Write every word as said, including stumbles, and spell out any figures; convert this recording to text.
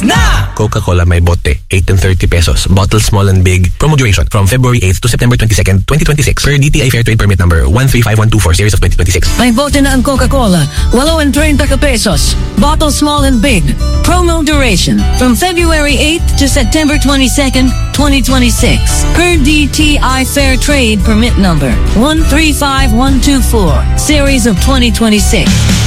na! Coca-Cola may bote, eight and thirty pesos. Bottle small and big. Promo duration from February eighth to September twenty-second, twenty twenty-six. Per D T I Fair Trade Permit number one three five one two four series of twenty twenty-six. May bote na ang Coca-Cola. eight and thirty pesos. Bottle small and big. Promo duration from February eighth to September twenty-second, twenty twenty-six. Per D T I Fair Trade Permit number one three five one two four series of twenty twenty-six.